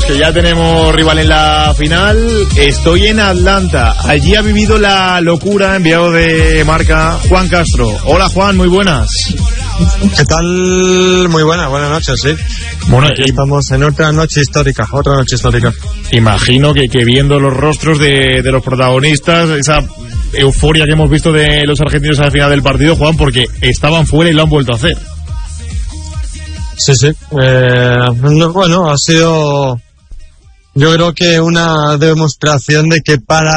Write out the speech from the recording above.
decimos que ya tenemos rival en la final. Estoy en Atlanta. Allí ha vivido la locura, enviado de Marca, Juan Castro. Hola Juan, muy buenas. ¿Qué tal? Muy buenas noches, sí. Bueno, aquí estamos en otra noche histórica. Imagino que viendo los rostros de los protagonistas, esa euforia que hemos visto de los argentinos al final del partido, Juan, porque estaban fuera y lo han vuelto a hacer. Sí. Bueno, ha sido, yo creo que una demostración de que para